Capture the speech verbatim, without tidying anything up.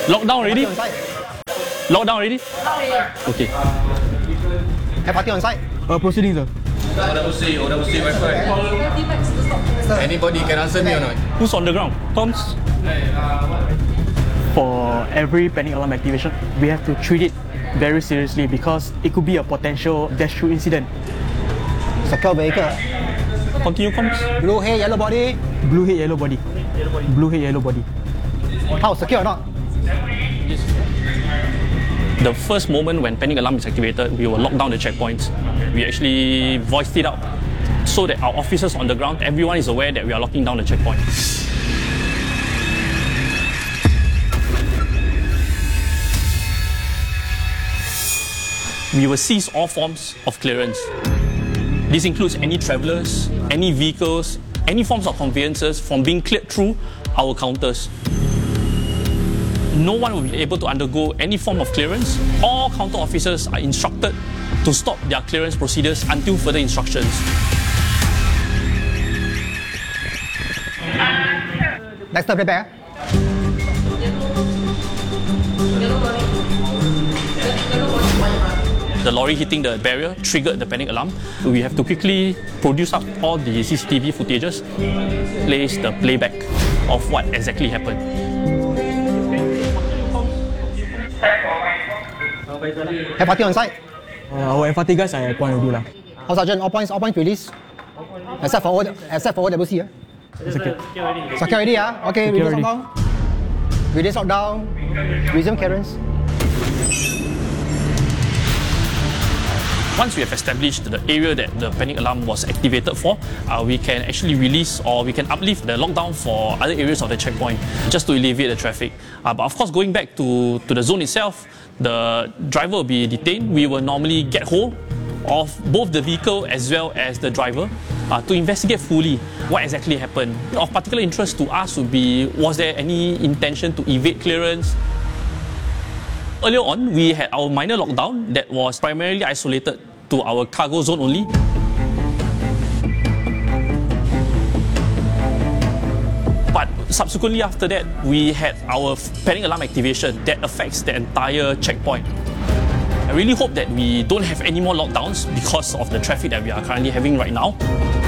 Lockdown already? On site. Lockdown already? Okay. Have party on site. Uh, proceeding, sir. O double C, O double C Wi-Fi. Anybody can answer me or not? Who's on the ground? Toms? For every panic alarm activation, we have to treat it very seriously because it could be a potential dash through incident. Secure vehicle. Continue comms. Blue head, yellow body. Blue head, yellow body. Blue head, yellow body. How, secure or not? The first moment when panic alarm is activated, we will lock down the checkpoints. We actually voiced it out so that our officers on the ground, everyone is aware that we are locking down the checkpoint. We will seize all forms of clearance. This includes any travellers, any vehicles, any forms of conveyances from being cleared through our counters. No one will be able to undergo any form of clearance. All counter officers are instructed to stop their clearance procedures until further instructions. Dexter, prepare. The lorry hitting the barrier triggered the panic alarm. We have to quickly produce up all the C C T V footages, place the playback of what exactly happened. Have party on site. Uh, our F R T guys are at point already lah. How, Sergeant? All points, all points released. Except for O, except for O W C. Yeah? Secure. Secure already, yeah? Okay, Secure release already. lockdown. Release lockdown. Resume clearance. Once we have established the area that the panic alarm was activated for, uh, we can actually release or we can uplift the lockdown for other areas of the checkpoint just to alleviate the traffic. Uh, but of course, going back to, to the zone itself, the driver will be detained. We will normally get hold of both the vehicle as well as the driver uh, to investigate fully what exactly happened. Of particular interest to us would be, was there any intention to evade clearance? Earlier on, we had our minor lockdown that was primarily isolated to our cargo zone only. But subsequently after that, we had our panic alarm activation that affects the entire checkpoint. I really hope that we don't have any more lockdowns because of the traffic that we are currently having right now.